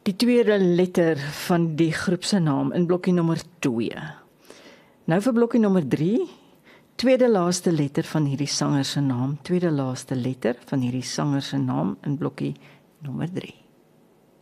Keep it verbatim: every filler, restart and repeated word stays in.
die tweede letter van die groep se naam in blokkie nommer twee. Nou vir blokkie nommer drie, tweede laaste letter van hierdie sanger se naam, tweede laaste letter van hierdie sanger se naam in blokkie nommer drie.